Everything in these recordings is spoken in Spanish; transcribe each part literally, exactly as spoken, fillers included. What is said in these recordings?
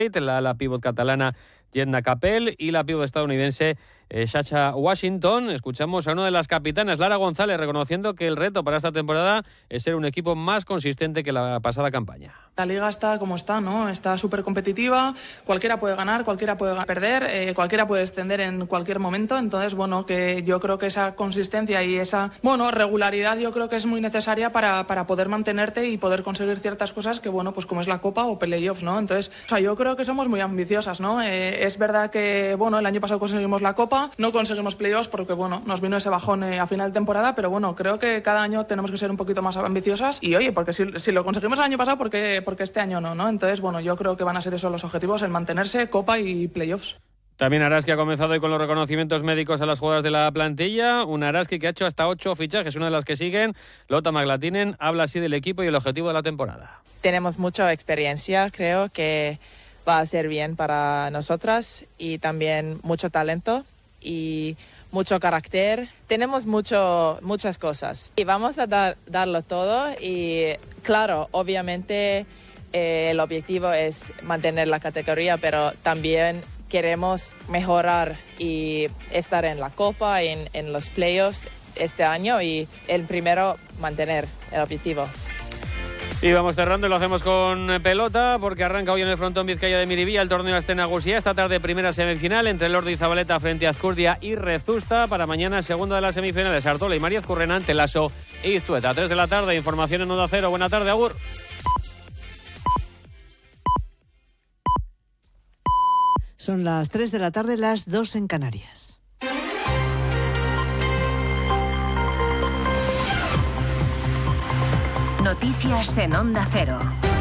la, la pívot catalana Jedna Capel y la pívot estadounidense eh, Sacha Washington. Escuchamos a una de las capitanas, Lara González, reconociendo que el reto para esta temporada es ser un equipo más consistente que la pasada campaña. La liga está como está, ¿no? Está súper competitiva, cualquiera puede ganar, cualquiera puede perder, eh, cualquiera puede descender en cualquier momento. Entonces, bueno, que yo creo que esa consistencia y esa, bueno, regularidad yo creo que es muy necesaria para, para poder mantenerte y poder conseguir ciertas cosas que, bueno, pues como es la Copa o playoffs, ¿no? Entonces, o sea, yo creo que somos muy ambiciosas, ¿no? Eh, es verdad que, bueno, el año pasado conseguimos la Copa, no conseguimos playoffs porque, bueno, nos vino ese bajón eh, a final de temporada, pero bueno, creo que cada año tenemos que ser un poquito más ambiciosas y, oye, porque si, si lo conseguimos el año pasado, ¿por qué, porque este año no, ¿no? Entonces, bueno, yo creo que van a ser esos los objetivos, el mantenerse, Copa y playoffs. También Araski ha comenzado hoy con los reconocimientos médicos a las jugadoras de la plantilla. Una Araski que ha hecho hasta ocho fichajes, una de las que siguen. Lotta McLatinen habla así del equipo y el objetivo de la temporada. Tenemos mucha experiencia, creo que va a ser bien para nosotras y también mucho talento y mucho carácter. Tenemos mucho, muchas cosas y vamos a dar, darlo todo y claro, obviamente eh, el objetivo es mantener la categoría, pero también queremos mejorar y estar en la Copa, en, en los playoffs este año y el primero mantener el objetivo. Y vamos cerrando y lo hacemos con pelota porque arranca hoy en el frontón Vizcaya de Miribilla el torneo Aste Nagusia. Esta tarde primera semifinal entre Lordi y Zabaleta frente a Azcurdia y Rezusta. Para mañana segunda de las semifinales Artola y María Azcurrena ante Lasso y Iztueta. tres de la tarde, información en Onda Cero. Buena tarde, agur. Son las tres de la tarde, las dos en Canarias. Noticias en Onda Cero.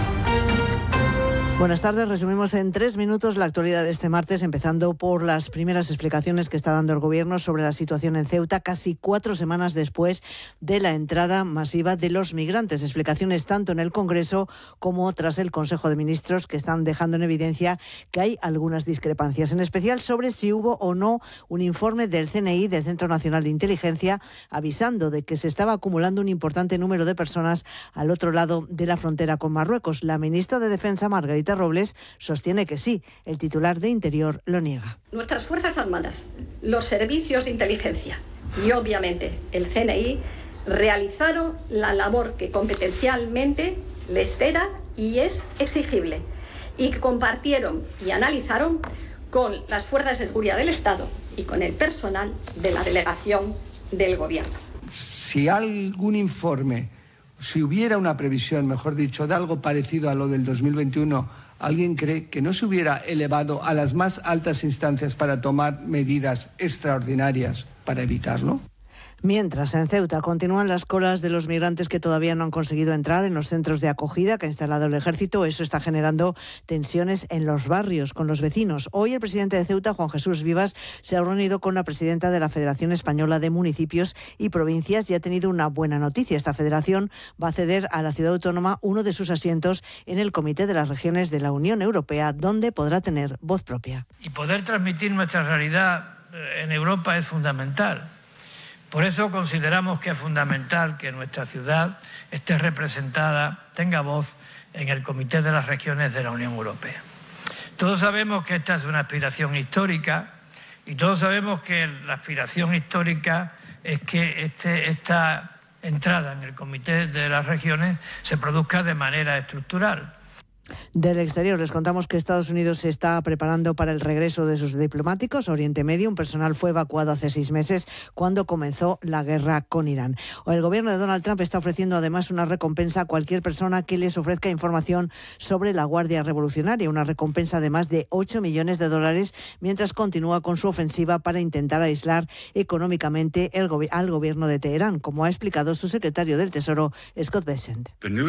Buenas tardes, resumimos en tres minutos la actualidad de este martes, empezando por las primeras explicaciones que está dando el Gobierno sobre la situación en Ceuta, casi cuatro semanas después de la entrada masiva de los migrantes. Explicaciones tanto en el Congreso como tras el Consejo de Ministros, que están dejando en evidencia que hay algunas discrepancias, en especial sobre si hubo o no un informe del C N I, del Centro Nacional de Inteligencia, avisando de que se estaba acumulando un importante número de personas al otro lado de la frontera con Marruecos. La ministra de Defensa, Margarita Robles, sostiene que sí. El titular de Interior lo niega. Nuestras Fuerzas Armadas, los servicios de inteligencia y obviamente el C N I realizaron la labor que competencialmente les era y es exigible y que compartieron y analizaron con las fuerzas de seguridad del Estado y con el personal de la delegación del Gobierno. Si algún informe, si hubiera una previsión, mejor dicho, de algo parecido a lo del dos mil veintiuno, ¿alguien cree que no se hubiera elevado a las más altas instancias para tomar medidas extraordinarias para evitarlo? Mientras, en Ceuta continúan las colas de los migrantes que todavía no han conseguido entrar en los centros de acogida que ha instalado el Ejército. Eso está generando tensiones en los barrios con los vecinos. Hoy el presidente de Ceuta, Juan Jesús Vivas, se ha reunido con la presidenta de la Federación Española de Municipios y Provincias y ha tenido una buena noticia. Esta federación va a ceder a la ciudad autónoma uno de sus asientos en el Comité de las Regiones de la Unión Europea, donde podrá tener voz propia. Y poder transmitir nuestra realidad en Europa es fundamental. Por eso consideramos que es fundamental que nuestra ciudad esté representada, tenga voz en el Comité de las Regiones de la Unión Europea. Todos sabemos que esta es una aspiración histórica y todos sabemos que la aspiración histórica es que este, esta entrada en el Comité de las Regiones se produzca de manera estructural. Del exterior les contamos que Estados Unidos se está preparando para el regreso de sus diplomáticos a Oriente Medio. Un personal fue evacuado hace seis meses cuando comenzó la guerra con Irán. El gobierno de Donald Trump está ofreciendo además una recompensa a cualquier persona que les ofrezca información sobre la Guardia Revolucionaria, una recompensa de más de ocho millones de dólares, mientras continúa con su ofensiva para intentar aislar económicamente el go- al gobierno de Teherán, como ha explicado su secretario del Tesoro, Scott Bessent.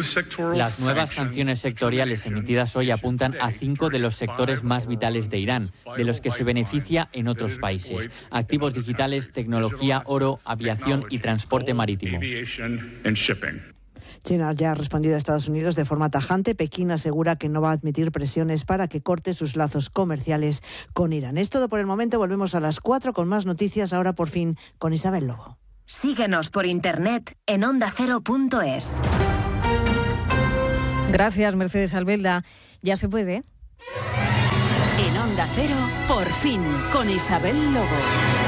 Las nuevas sanciones sectoriales emitidas hoy apuntan a cinco de los sectores más vitales de Irán, de los que se beneficia en otros países: activos digitales, tecnología, oro, aviación y transporte marítimo. China ya ha respondido a Estados Unidos de forma tajante. Pekín asegura que no va a admitir presiones para que corte sus lazos comerciales con Irán. Es todo por el momento. Volvemos a las cuatro con más noticias, ahora por fin con Isabel Lobo. Síguenos por internet en onda cero punto es. Gracias, Mercedes Albelda. Ya se puede. Onda Cero, Por fin, con Isabel Lobo.